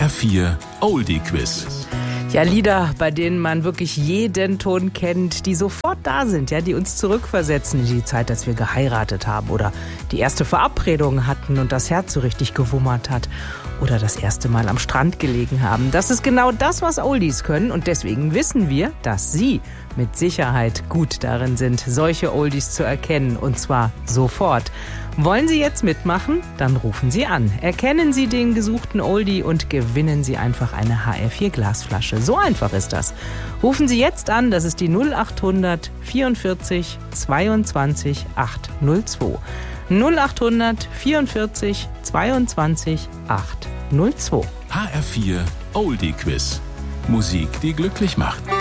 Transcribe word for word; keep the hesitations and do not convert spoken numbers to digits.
R vier Oldie Quiz. Ja, Lieder, bei denen man wirklich jeden Ton kennt, die sofort da sind, ja, die uns zurückversetzen in die Zeit, als wir geheiratet haben oder die erste Verabredung hatten und das Herz so richtig gewummert hat oder das erste Mal am Strand gelegen haben. Das ist genau das, was Oldies können, und deswegen wissen wir, dass Sie mit Sicherheit gut darin sind, solche Oldies zu erkennen, und zwar sofort. Wollen Sie jetzt mitmachen? Dann rufen Sie an. Erkennen Sie den gesuchten Oldie und gewinnen Sie einfach eine H R vier Glasflasche. So einfach ist das. Rufen Sie jetzt an, das ist die null acht hundert vierundvierzig zweiundzwanzig achthundertzwei. null acht hundert vierundvierzig zweiundzwanzig achthundertzwei. H R vier Oldie Quiz. Musik, die glücklich macht.